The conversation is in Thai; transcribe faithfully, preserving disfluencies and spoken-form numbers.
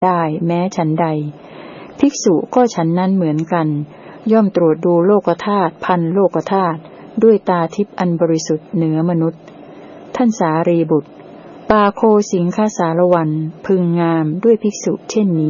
ได้แม้ฉันใดภิกษุก็ฉันนั้นเหมือนกันย่อมตรวจดูโลกธาตุพันโลกธาตุด้วยตาทิพย์อันบริสุทธิ์เหนือมนุษย์ท่านสารีบุตรปาโคสิงคสารวันพึงงามด้วยภิกษุเช่นนี้